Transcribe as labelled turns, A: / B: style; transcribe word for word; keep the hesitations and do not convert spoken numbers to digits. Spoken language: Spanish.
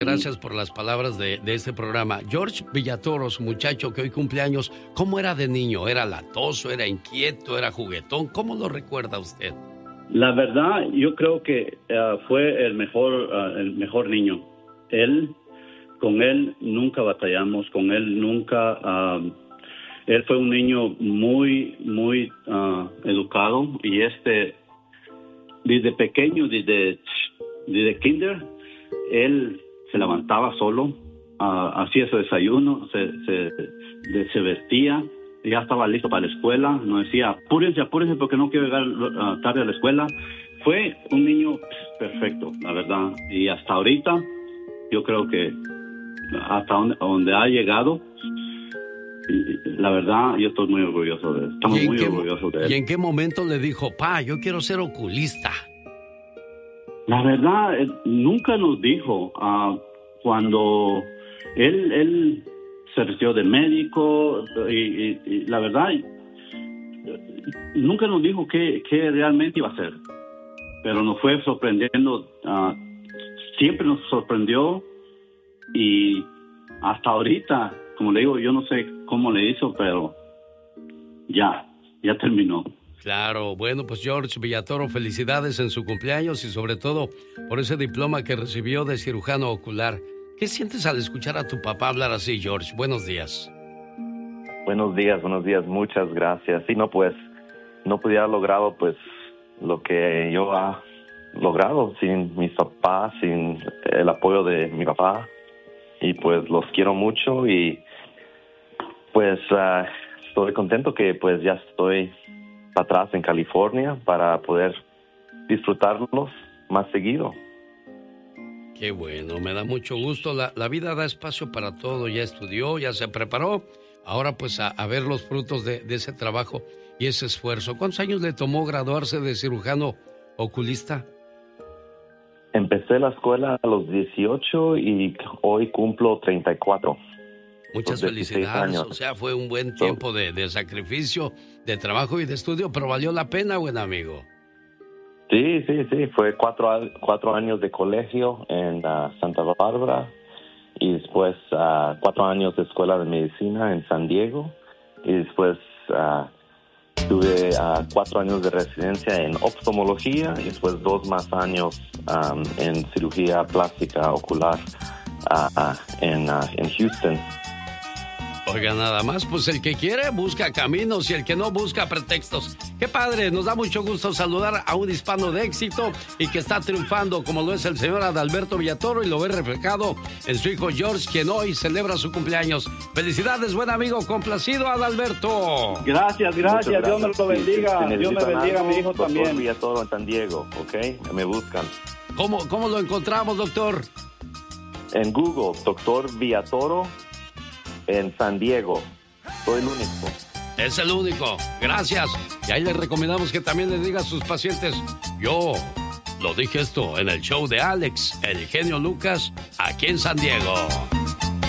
A: Gracias por las palabras de, de este programa. George Villatoro, su muchacho que hoy cumple años, ¿cómo era de niño? ¿Era latoso, era inquieto, era juguetón? ¿Cómo lo recuerda usted?
B: La verdad, yo creo que uh, fue el mejor, uh, el mejor niño. Él, con él nunca batallamos, con él nunca... Uh, él fue un niño muy, muy uh, educado y este, desde pequeño, desde, desde kinder, él se levantaba solo, uh, hacía su desayuno, se, se, de, se vestía, ya estaba listo para la escuela, nos decía, apúrense, apúrense porque no quiero llegar uh, tarde a la escuela. Fue un niño perfecto, la verdad, y hasta ahorita yo creo que hasta donde, donde ha llegado, la verdad, yo estoy muy orgulloso de él. Estamos muy
A: qué,
B: orgullosos de él.
A: ¿Y en qué momento le dijo, pa, yo quiero ser oculista?
B: La verdad, él nunca nos dijo. Uh, cuando él, él se recibió de médico, y, y, y la verdad, nunca nos dijo qué, qué realmente iba a hacer. Pero nos fue sorprendiendo. Uh, siempre nos sorprendió. Y hasta ahorita, como le digo, yo no sé cómo le hizo, pero ya, ya terminó.
A: Claro, bueno, pues George Villatoro, felicidades en su cumpleaños y sobre todo por ese diploma que recibió de cirujano ocular. ¿Qué sientes al escuchar a tu papá hablar así, George? Buenos días.
C: Buenos días, buenos días, muchas gracias. Sí, no, pues, no pudiera haber logrado, pues, lo que yo he logrado sin mis papás, sin el apoyo de mi papá. Y pues los quiero mucho y pues uh, estoy contento que pues ya estoy atrás en California para poder disfrutarlos más seguido.
A: Qué bueno, me da mucho gusto. La, la vida da espacio para todo. Ya estudió, ya se preparó. Ahora pues a, a ver los frutos de, de ese trabajo y ese esfuerzo. ¿Cuántos años le tomó graduarse de cirujano oculista?
C: Empecé la escuela a los dieciocho y hoy cumplo treinta y cuatro.
A: Muchas felicidades, años. O sea, fue un buen tiempo de, de sacrificio, de trabajo y de estudio, pero valió la pena, buen amigo.
C: Sí, sí, sí, fue cuatro, cuatro años de colegio en uh, Santa Bárbara y después uh, cuatro años de escuela de medicina en San Diego y después uh, tuve uh, cuatro años de residencia en oftalmología y después dos más años um, en cirugía plástica ocular uh, uh, en, uh, en Houston.
A: Oiga, nada más, pues el que quiere busca caminos y el que no busca pretextos. Qué padre, nos da mucho gusto saludar a un hispano de éxito y que está triunfando como lo es el señor Adalberto Villatoro y lo ve reflejado en su hijo George, quien hoy celebra su cumpleaños. Felicidades, buen amigo, complacido Adalberto.
B: Gracias, gracias, Dios me lo bendiga.
C: Si
B: Dios me bendiga a mi hijo
C: doctor
B: también.
C: Villatoro en San Diego, ¿ok? Me buscan.
A: ¿Cómo, cómo lo encontramos, doctor?
C: En Google, doctor Villatoro en San Diego. Soy el único.
A: Es el único. Gracias. Y ahí le recomendamos que también le diga a sus pacientes, yo lo dije esto en el show de Alex, el genio Lucas, aquí en San Diego.